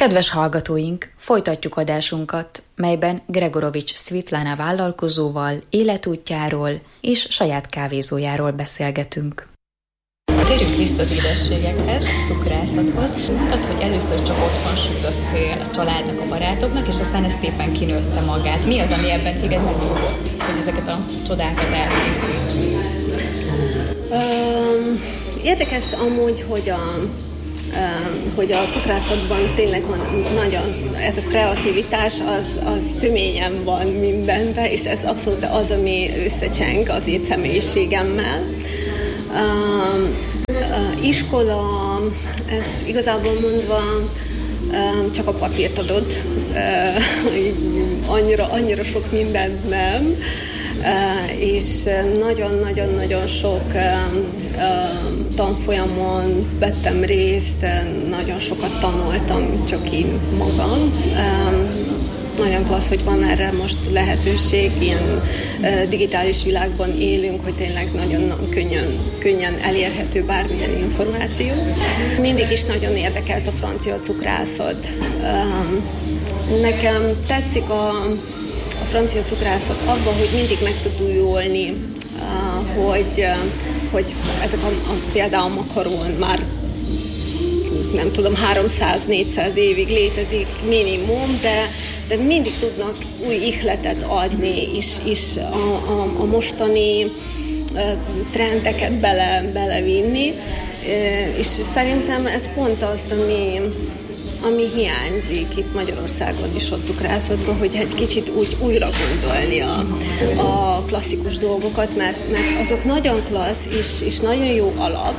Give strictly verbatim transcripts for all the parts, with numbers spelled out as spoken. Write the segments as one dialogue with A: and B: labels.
A: Kedves hallgatóink, folytatjuk adásunkat, melyben Gregorovics Szvitlana vállalkozóval, életútjáról és saját kávézójáról beszélgetünk. Térjünk vissza az édességekhez, cukrászathoz. Mondtad, hogy először csak otthon sütöttél a családnak, a barátoknak, és aztán ez szépen kinőtte magát. Mi az, ami ebben téged megfogott, hogy ezeket a csodákat elkészítsd?
B: Um, érdekes amúgy, hogy a hogy a cukrászatban tényleg van nagyon, ez a kreativitás, az, az töményen van mindenben, és ez abszolút az, ami összecseng az én személyiségemmel. Uh, uh, iskola, ez igazából mondva uh, csak a papírt adott, uh, annyira, annyira sok mindent nem. Uh, és nagyon-nagyon-nagyon sok uh, uh, tanfolyamon vettem részt, uh, nagyon sokat tanultam csak én magam. Uh, nagyon klassz, hogy van erre most lehetőség, ilyen uh, digitális világban élünk, hogy tényleg nagyon könnyen, könnyen elérhető bármilyen információ. Mindig is nagyon érdekelt a francia cukrászat. Uh, nekem tetszik a A francia cukrászat abban, hogy mindig meg tud újulni, hogy, hogy ezek a, a például a makaron már nem tudom, háromszáz-négyszáz évig létezik minimum, de, de mindig tudnak új ihletet adni, és, és a, a, a mostani trendeket bele, belevinni, és szerintem ez pont azt, ami ami hiányzik itt Magyarországon is a cukrászatban, hogy egy kicsit úgy újra gondolni a, a klasszikus dolgokat, mert, mert azok nagyon klassz és, és nagyon jó alap,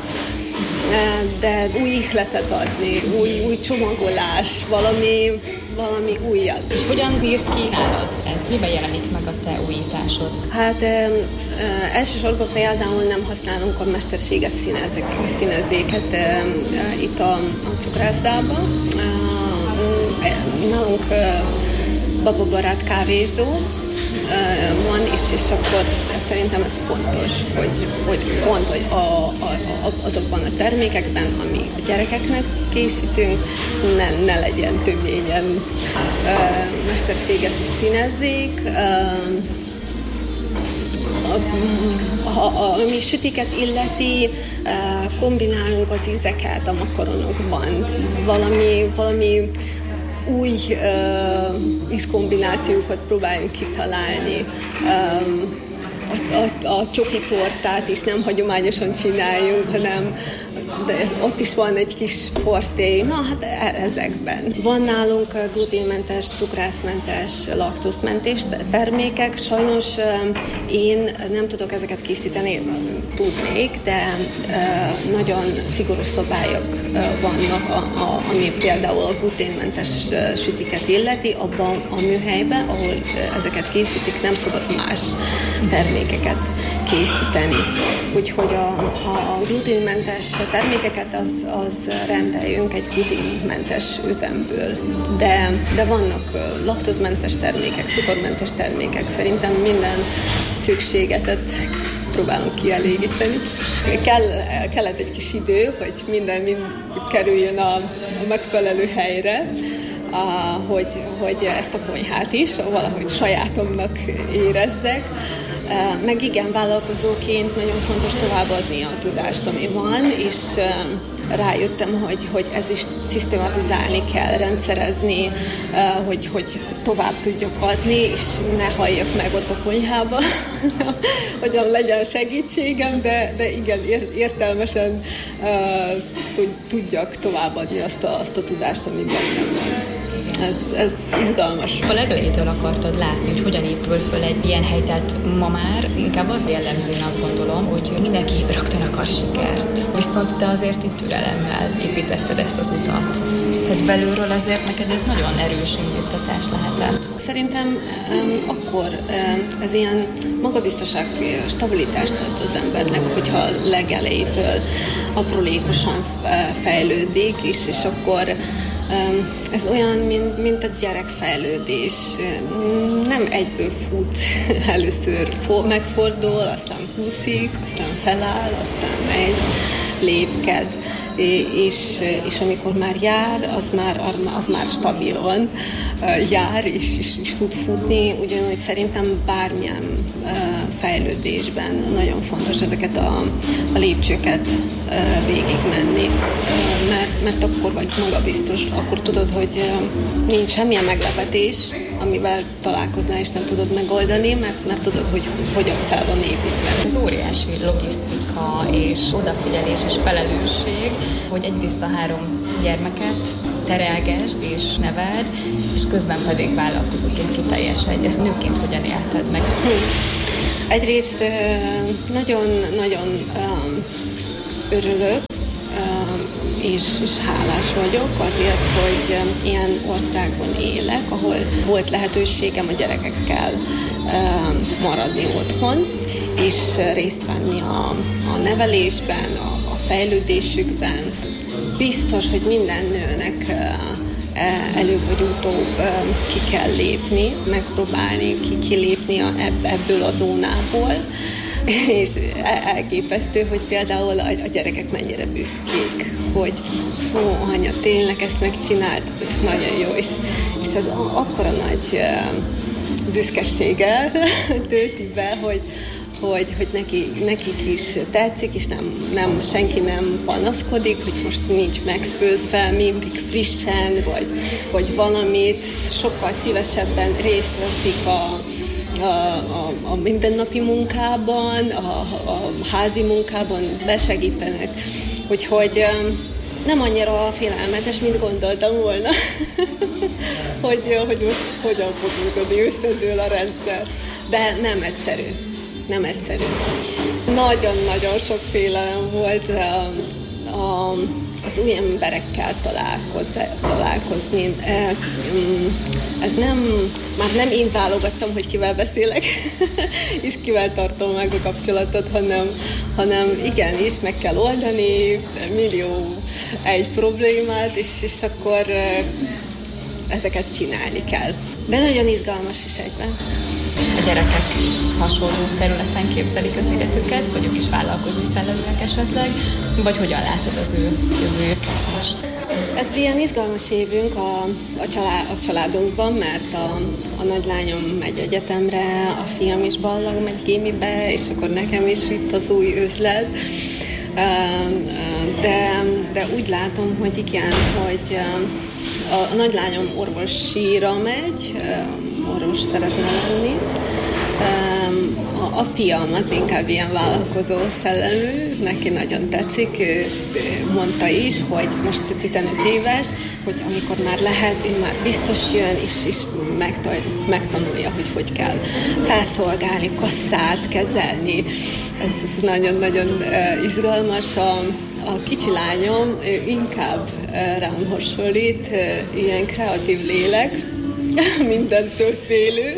B: de új ihletet adni, új, új csomagolás, valami, valami újat.
A: És hogyan néz ki nálad ez? Miben jelenik meg a te újításod?
B: Hát e, e, elsősorban például nem használunk a mesterséges színezek, színezéket e, e, itt a, a cukrászdában. E, nálunk e, bababarát kávézó e, van, és, és akkor szerintem ez fontos, hogy, hogy pont hogy a, a, a, azokban a termékekben, ami a gyerekeknek készítünk, ne, ne legyen töményen e, mesterséges színezzék. E, a, a, a, ami sütiket illeti, e, kombinálunk az ízeket a makaronokban. Valami, valami új uh, ízkombinációkat próbáljunk kitalálni. Um, a, a, a csoki tortát is nem hagyományosan csináljunk, hanem de ott is van egy kis forté, na hát ezekben. Van nálunk gluténmentes, cukrászmentes, laktózmentes termékek. Sajnos én nem tudok ezeket készíteni, tudnék, de nagyon szigorú szabályok vannak, a, a, ami például a gluténmentes sütiket illeti, abban a műhelyben, ahol ezeket készítik, nem szabad más termékeket készíteni. Úgyhogy a, a gluténmentes termékeket az, az rendeljünk egy gluténmentes üzemből. De, de vannak laktózmentes termékek, cukormentes termékek. Szerintem minden szükségetet próbálunk kielégíteni. Kell, kellett egy kis idő, hogy minden mind kerüljön a, a megfelelő helyre, a, hogy, hogy ezt a konyhát is valahogy sajátomnak érezzek. Meg igen, vállalkozóként nagyon fontos továbbadni a tudást, ami van, és rájöttem, hogy, hogy ez is szisztematizálni kell, rendszerezni, hogy, hogy tovább tudjak adni, és ne halljak meg ott a konyhába, hogyan legyen segítségem, de, de igen, értelmesen tudjak továbbadni azt a, azt a tudást, ami bennem van. Ez, ez izgalmas.
A: A legelejétől akartad látni, hogy hogyan épül föl egy ilyen hely, tehát ma már inkább az jellemző, én azt gondolom, hogy mindenki rögtön akar sikert. Viszont te azért itt türelemmel építetted ezt az utat. Tehát belülről azért neked ez nagyon erős indítatás lehetett.
B: Szerintem um, akkor um, ez ilyen magabiztosság, stabilitást ad az embernek, hogyha legelejétől aprólékosan fejlődik, és, és akkor ez olyan, mint, mint a gyerekfejlődés. Nem egyből fut, először megfordul, aztán húszik, aztán feláll, aztán megy, lépked. és, és amikor már jár, az már, az már stabilan jár, és, és, és tud futni, ugyanúgy szerintem bármilyen fejlődésben nagyon fontos ezeket a, a lépcsőket végigmenni, mert, mert akkor vagy magabiztos, akkor tudod, hogy nincs semmilyen meglepetés, amivel találkoznál és nem tudod megoldani, mert, mert tudod, hogy hogyan fel van építve.
A: Az óriási logisztika és odafigyelés és felelősség, hogy egyrészt a három gyermeket terelgesd és neveld, és közben pedig vállalkozóként kiteljesedj. Ezt nőként hogyan élted meg?
B: Hm. Egyrészt nagyon-nagyon örülök, és, és hálás vagyok azért, hogy ilyen országban élek, ahol volt lehetőségem a gyerekekkel maradni otthon, és részt venni a, a nevelésben, a, a fejlődésükben. Biztos, hogy minden nőnek előbb vagy utóbb ki kell lépni, megpróbálni ki, kilépni a, ebből a zónából, és elképesztő, hogy például a, a gyerekek mennyire büszkék, hogy ó, anya, tényleg ezt megcsináltad, ez nagyon jó, és, és az akkora nagy büszkeséggel tölti be, hogy Hogy, hogy neki, nekik is tetszik, és nem, nem, senki nem panaszkodik, hogy most nincs megfőzve, mindig frissen, vagy, vagy valamit, sokkal szívesebben részt veszik a, a, a, a mindennapi munkában, a, a házi munkában, besegítenek, úgyhogy nem annyira félelmetes, mint gondoltam volna, hogy, hogy most hogyan fog működni, összedől a rendszer, de nem egyszerű. Nem egyszerű. Nagyon-nagyon sok félelem volt a, a, az új emberekkel találkozni. Ez nem, már nem én válogattam, hogy kivel beszélek, és kivel tartom meg a kapcsolatot, hanem, hanem igenis meg kell oldani millió egy problémát, és, és akkor ezeket csinálni kell. De nagyon izgalmas is egyben.
A: A gyerekek hasonló területen képzelik az életüket, vagy ők is vállalkozó szelleműek esetleg, vagy hogyan látod az ő jövőjüket most?
B: Ez ilyen izgalmas évünk a, a, család, a családunkban, mert a, a nagylányom megy egyetemre, a fiam is ballag megy gémibe, és akkor nekem is itt az új üzlet. De, de úgy látom, hogy igen, hogy a, a nagylányom orvosira megy, orvos szeretne lenni. A, a fiam az inkább ilyen vállalkozó szellemű, neki nagyon tetszik, ő mondta is, hogy most tizenöt éves, hogy amikor már lehet, ő már biztos jön, és, és megtanulja, hogy hogy kell felszolgálni, kasszát kezelni. Ez, ez nagyon-nagyon izgalmas. A, a kicsi lányom inkább rám hasonlít, ilyen kreatív lélek, mindentől félő.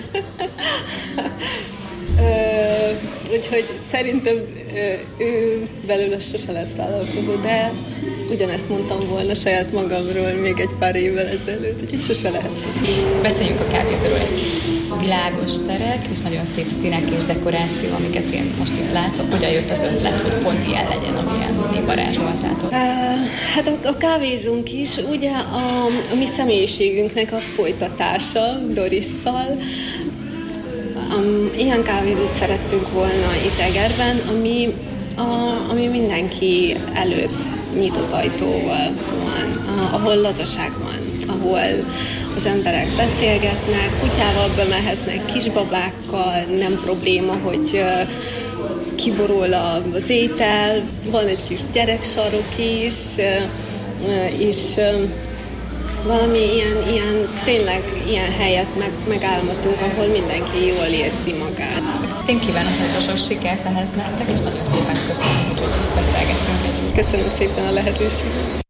B: uh, úgyhogy szerintem uh, ő belőle sose lesz vállalkozó, de ugyanezt mondtam volna saját magamról még egy pár évvel ezelőtt, úgyhogy sose lehet.
A: Beszéljünk a kávézóról egy kicsit. Világos terek, és nagyon szép színek és dekoráció, amiket én most itt látok. Hogyan jött az ötlet, hogy pont ilyen legyen, amilyen varázsoltátok? Uh,
B: hát a, a kávézunk is ugye a, a mi személyiségünknek a folytatása Dorisszal. Um, ilyen kávézót szerettünk volna itt Egerben, ami, a, ami mindenki előtt nyitott ajtóval van, a, ahol lazaság van, ahol az emberek beszélgetnek, kutyával bemehetnek, kisbabákkal, nem probléma, hogy uh, kiborul az étel, van egy kis gyereksarok is, uh, és uh, valami ilyen, ilyen, tényleg ilyen helyet meg, megálmodtunk, ahol mindenki jól érzi magát.
A: Én kívánok nagyon sok sikert ehhez nektek, és nagyon szépen köszönöm, hogy beszélgettünk együtt.
B: Köszönöm szépen a lehetőséget.